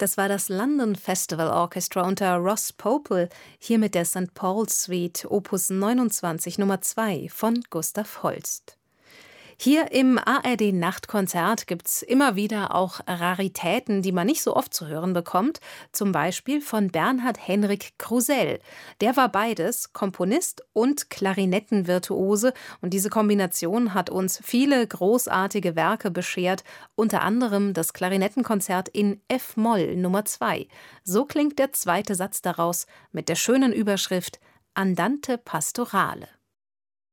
Das war das London Festival Orchestra unter Ross Popel, hier mit der St. Paul's Suite Opus 29 Nummer 2 von Gustav Holst. Hier im ARD-Nachtkonzert gibt's immer wieder auch Raritäten, die man nicht so oft zu hören bekommt. Zum Beispiel von Bernhard Henrik Krusell. Der war beides, Komponist und Klarinettenvirtuose. Und diese Kombination hat uns viele großartige Werke beschert. Unter anderem das Klarinettenkonzert in F-Moll Nummer 2. So klingt der zweite Satz daraus mit der schönen Überschrift Andante Pastorale.